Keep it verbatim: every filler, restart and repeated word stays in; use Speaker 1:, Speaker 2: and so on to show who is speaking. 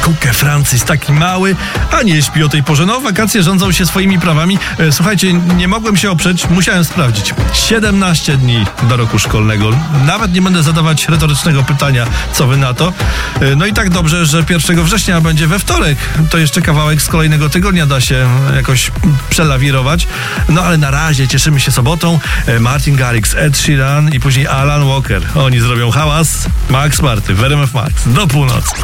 Speaker 1: kukę Francis, taki mały, a nie śpi o tej porze. No, wakacje rządzą się swoimi prawami. E, słuchajcie, nie mogłem się oprzeć, musiałem sprawdzić. siedemnaście dni do roku szkolnego. Nawet nie będę zadawać retorycznego pytania, co wy na to. E, no i tak dobrze, że pierwszego września będzie we wtorek. To jeszcze kawałek z kolejnego tygodnia da się jakoś przelawirować. No ale na razie cieszymy się sobotą. E, Martin Garrix, Ed Sheeran i później Alan Walker. Oni zrobią hałas. Max Marty w R M F Max. Do północy.